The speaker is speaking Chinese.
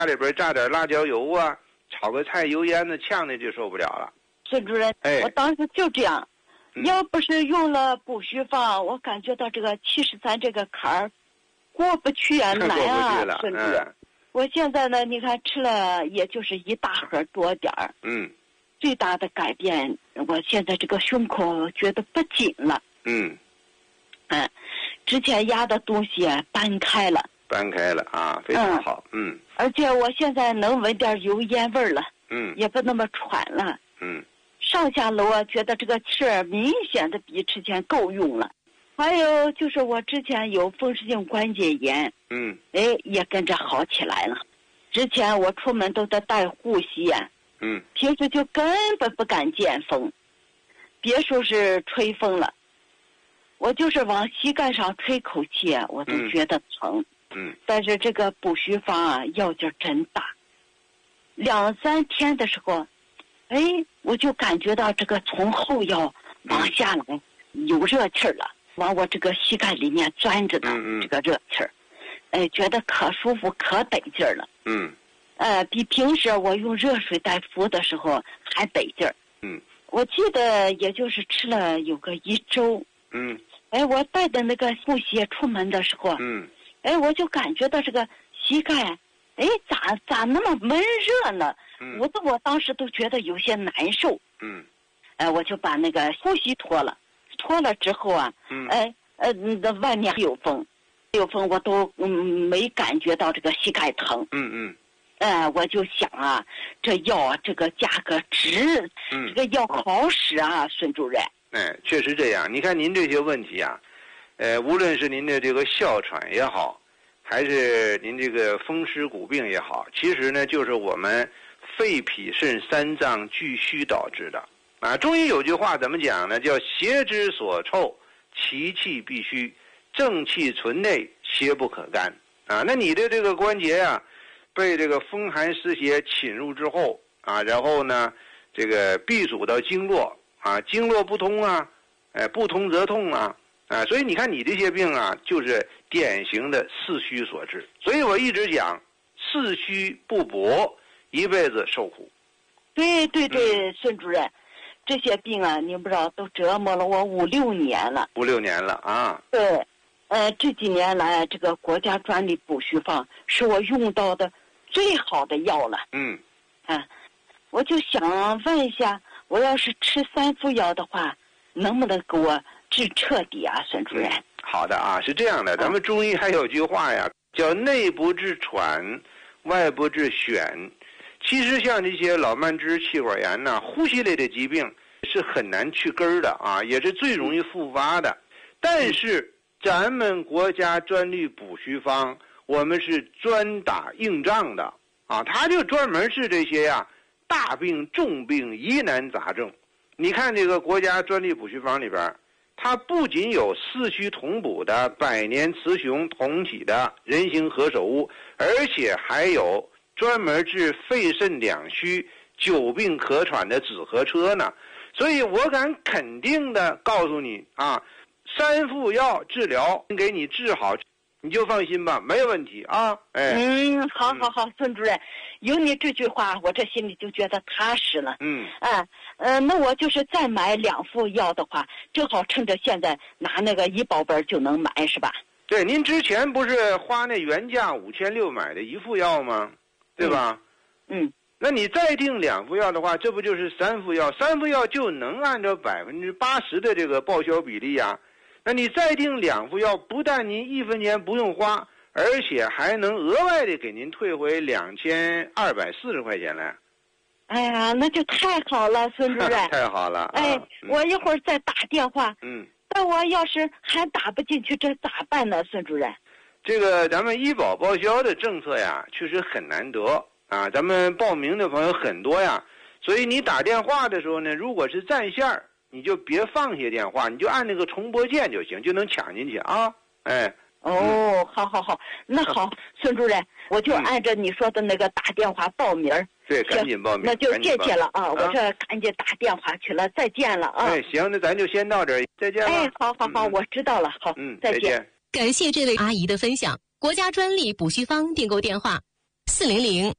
家里边炸点辣椒油啊，炒个菜油烟子呛的就受不了了。 孙主任，我当时就这样，要不是用了补虚方，我感觉到这个73这个坎儿过不去啊，难啊，孙主任。我现在呢，你看吃了也就是一大盒多点儿。最大的改变，我现在这个胸口觉得不紧了。之前压的东西搬开了啊，非常好。 而且我现在能闻点油烟味儿了。也不那么喘了。上下楼啊，觉得这个气儿明显的比之前够用了。还有就是我之前有风湿性关节炎，也跟着好起来了。之前我出门都得带护膝呀，平时就根本不敢见风，别说是吹风了，我就是往膝盖上吹口气，我都觉得疼。但是这个补虚方啊，药劲真大。2、3天的时候，我就感觉到这个从后腰往下来有热气儿了。往我这个膝盖里面钻着的这个热气儿，觉得可舒服可得劲儿了。比平时我用热水袋敷的时候还得劲儿。我记得也就是吃了有个1周。我带的那个护膝出门的时候，我就感觉到这个膝盖，咋那么闷热呢？我当时都觉得有些难受。我就把那个护膝脱了之后啊，外面有风我都没感觉到这个膝盖疼。我就想啊，这药这个价格值，这个药好使啊，孙主任。 确实这样。你看您这些问题啊，无论是您的这个哮喘也好，还是您这个风湿骨病也好，其实呢就是我们肺脾肾3脏俱虚导致的。中医有句话怎么讲呢？叫邪之所臭，其气必虚，正气存内，邪不可干。那你的这个关节啊，被这个风寒湿邪侵入之后然后呢，这个闭阻到经络经络不通不通则痛所以你看你这些病就是典型的四虚所致。所以我一直讲，四虚不补，一辈子受苦。 对，孙主任。这些病啊，你不知道都折磨了我5、6年了。5、 6年了啊！ 对，这几年来，这个国家专利补虚方是我用到的最好的药了。我就想问一下，我要是吃3副药的话，能不能给我治彻底啊，孙主任？ 好的是这样的，咱们中医还有句话呀，叫内不治喘，外不治癣。其实像这些老慢支、气管炎呼吸类的疾病是很难去根儿的也是最容易复发的。但是咱们国家专利补虚方，我们是专打硬仗的它就专门是这些大病、重病、疑难杂症。你看这个国家专利补虚方里边，它不仅有四虚同补的百年雌雄同体的人形何首乌，而且还有专门治肺肾两虚、久病可喘的紫河车呢。所以我敢肯定的告诉你3副药治疗给你治好，你就放心吧，没有问题好， 孙主任，有你这句话，我这心里就觉得踏实了。那我就是再买2副药的话，正好趁着现在拿那个医保本就能买，是吧？ 对，您之前不是花那原价5600买的1副药吗？对吧？那你再订2副药的话，这不就是3副药？3副药就能按照80%的这个报销比例那你再订2副药，不但您1分钱不用花，而且还能额外的给您退回2240块钱来。 哎呀，那就太好了，孙主任。 太好了。 我一会儿再打电话。但我要是还打不进去，这咋办呢，孙主任？ 这个咱们医保报销的政策确实很难得咱们报名的朋友很多所以你打电话的时候呢，如果是占线儿，你就别放下电话，你就按那个重拨键就行，就能抢进去好， 那好，孙主任，我就按照你说的那个打电话报名。 对，赶紧报名。 那就谢谢了我这赶紧打电话去了，再见了行，那咱就先到这儿，再见了。 好，我知道了，好， 再见。 感谢这位阿姨的分享。国家专利补虚方订购电话 400